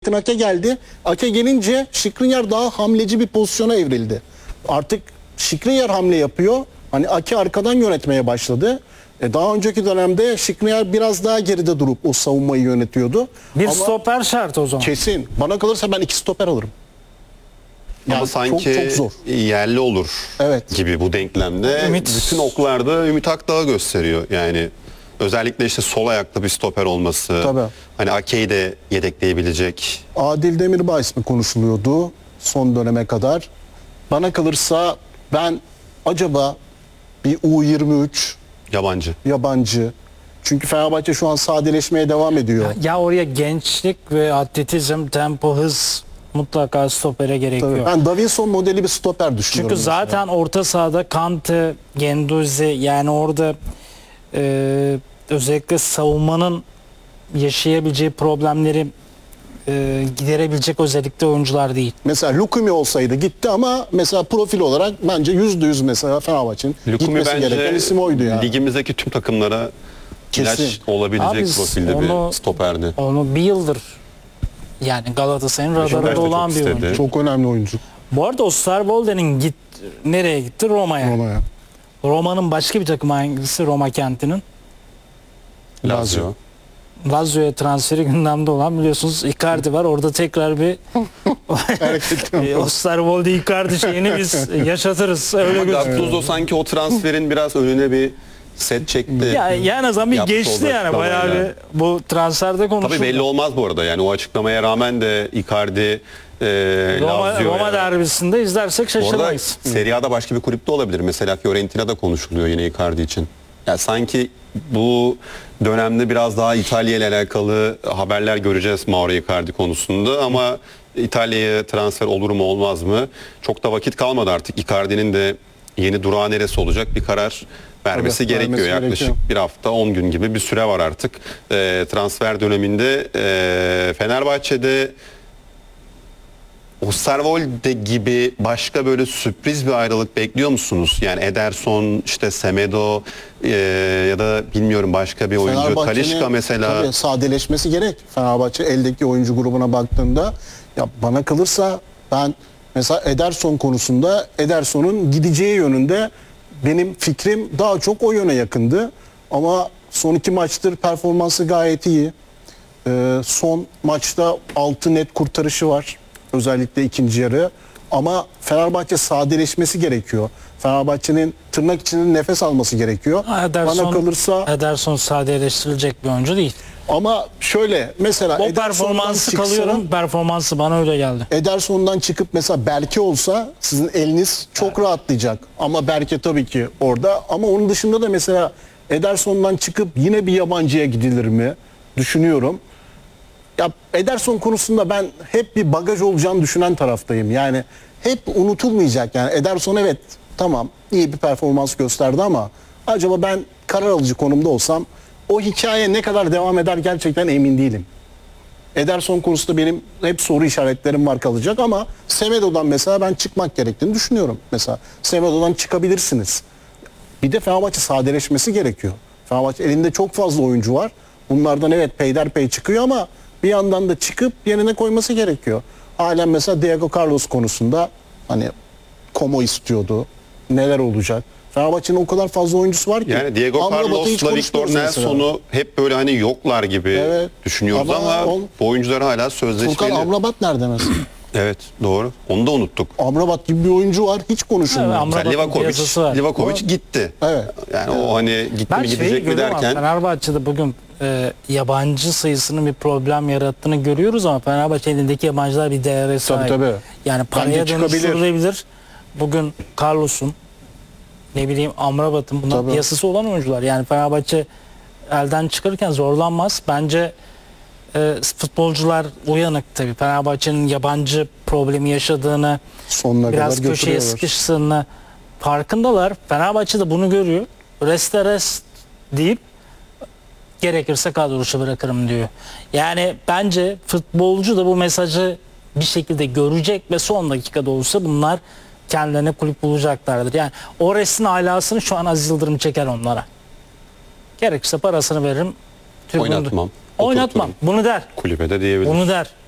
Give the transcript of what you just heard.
Nathan Ake geldi. Ake gelince Skriniar daha hamleci bir pozisyona evrildi. Artık Skriniar hamle yapıyor. Hani Ake arkadan yönetmeye başladı. Daha önceki dönemde Skriniar biraz daha geride durup o savunmayı yönetiyordu. Bir Ama stoper şart o zaman. kesin. Bana kalırsa ben 2 stoper alırım. Ama Yani sanki çok zor. yerli olur Evet. gibi bu denklemde. Bütün oklarda Ümit Akdağ'ı gösteriyor. Yani özellikle işte sol ayakta bir stoper olması. Tabii. Hani Ake'yi de yedekleyebilecek. Adil Demirbağ ismi konuşuluyordu son döneme kadar. Bana kalırsa ben acaba bir U23 yabancı. Çünkü Fenerbahçe şu an sadeleşmeye devam ediyor. Ya oraya gençlik ve atletizm, tempo, hız mutlaka stopere gerekiyor. Tabii. Ben Davinson modeli bir stoper düşünüyorum. Çünkü zaten orta sahada Kante, Guendouzi, yani orada özellikle savunmanın yaşayabileceği problemleri giderebilecek özellikle oyuncular değil. Mesela Lukumi olsaydı gitti ama mesela profil olarak bence %100 mesela Fenerbahçe'nin Lukumi gitmesi gereken bence isim oydu ya. ligimizdeki tüm takımlara ilaç Kesin. olabilecek Abi profilde bir stoperdi. Onu bir yıldır yani Galatasaray'ın Beşiktaş radarında da olan çok bir istedi. oyuncu. Çok önemli oyuncu. Bu arada Osterwolde'nin nereye gitti? Roma'ya. Roma'ya. Roma'nın başka bir takımı hangisi? Roma kentinin. Lazio. Lazio'ya transferi gündemde olan biliyorsunuz Icardi var. Orada tekrar bir Osterwolde Icardi şeyini biz yaşatırız. Öyle gözüküyor. Gattuso sanki o transferin biraz önüne bir set çekti. Ya en azından bir Yapmış geçti olduğu yani bayağı bir bu transferde konuşuldu. Tabii belli olmaz bu arada. Yani o açıklamaya rağmen de Icardi Lazio'ya. Roma derbisinde izlersek Bu arada şaşırmayız. Serie A'da başka bir kulüpte olabilir. Mesela Fiorentina'da konuşuluyor yine Icardi için. Yani sanki bu dönemde biraz daha İtalya ile alakalı haberler göreceğiz Mauro Icardi konusunda ama İtalya'ya transfer olur mu olmaz mı? Çok da vakit kalmadı artık. Icardi'nin de yeni durağı neresi olacak bir karar vermesi Tabii, gerekiyor. vermesi Yaklaşık gerekiyor. bir hafta 10 gün gibi bir süre var artık. Transfer döneminde Fenerbahçe'de Osterwolde gibi başka böyle sürpriz bir ayrılık bekliyor musunuz? Yani Ederson, işte Semedo ya da bilmiyorum başka bir oyuncu. Fenerbahçe'nin Talisca mesela. tabii sadeleşmesi gerek. Fenerbahçe eldeki oyuncu grubuna baktığında ya bana kalırsa ben mesela Ederson konusunda Ederson'un gideceği yönünde benim fikrim daha çok o yöne yakındı. Ama son 2 maçtır performansı gayet iyi. Son maçta 6 net kurtarışı var. Özellikle ikinci yarı. Ama Fenerbahçe sadeleşmesi gerekiyor. Fenerbahçe'nin tırnak içinde nefes alması gerekiyor. Bana kalırsa Ederson sadeleştirilecek bir oyuncu değil. ama şöyle mesela O Ederson'dan performansı çıksa, kalıyorum. Performansı bana öyle geldi. Ederson'dan çıkıp mesela Berke olsa sizin eliniz çok rahatlayacak. Ama Berke tabii ki orada. Ama onun dışında da mesela Ederson'dan çıkıp yine bir yabancıya gidilir mi? Düşünüyorum. Ya Ederson konusunda ben hep bir bagaj olacağını düşünen taraftayım. Yani hep unutulmayacak. Yani Ederson evet tamam iyi bir performans gösterdi ama acaba ben karar alıcı konumda olsam o hikaye ne kadar devam eder gerçekten emin değilim. Ederson konusunda benim hep soru işaretlerim var kalacak ama Semedo'dan mesela ben çıkmak gerektiğini düşünüyorum. Mesela Semedo'dan çıkabilirsiniz. Bir de Fenerbahçe sadeleşmesi gerekiyor. Fenerbahçe elinde çok fazla oyuncu var. Bunlardan evet peyderpey çıkıyor ama bir yandan da çıkıp yerine koyması gerekiyor. Halen mesela Diego Carlos konusunda hani Como istiyordu. Neler olacak? Fenerbahçe'nin o kadar fazla oyuncusu var ki. Yani Diego Amrabat'ı hiç Carlos'la Victor konuşmuyoruz mesela. Nelson'u hep böyle hani yoklar gibi Evet. düşünüyoruz ama bu oyuncular hala sözleşmeli. Furkan Amrabat nerede mesela? Evet doğru. Onu da unuttuk. Amrabat gibi bir oyuncu var hiç konuşulmuyor. Evet, Mesela Amrabat'ın piyasası var. Livakovic gitti. Evet. Yani o hani gitti Ben mi şeyi gidecek mi görüyorum ama derken Fenerbahçe'de bugün yabancı sayısının bir problem yarattığını görüyoruz ama Fenerbahçe elindeki yabancılar bir değere sahip. Tabii. Yani paraya Bence çıkabilir. dönüştürülebilir. Bugün Carlos'un ne bileyim Amrabat'ın bunlar Tabii. piyasası olan oyuncular. Yani Fenerbahçe elden çıkarırken zorlanmaz. Bence futbolcular uyanık tabii. Fenerbahçe'nin yabancı problemi yaşadığını, Sonuna biraz kadar köşeye götürüyorlar. sıkıştığını farkındalar. Fenerbahçe de bunu görüyor. Reste rest deyip gerekirse kadro dışı bırakırım diyor. Yani bence futbolcu da bu mesajı bir şekilde görecek ve son dakikada olsa bunlar kendilerine kulüp bulacaklardır. Yani o restin alasını şu an Aziz Yıldırım çeker onlara. Gerekirse parasını veririm. tribünde. Oynatmam. Oynatmam. Oturturum. Bunu der. kulübede diyebilir. Bunu der.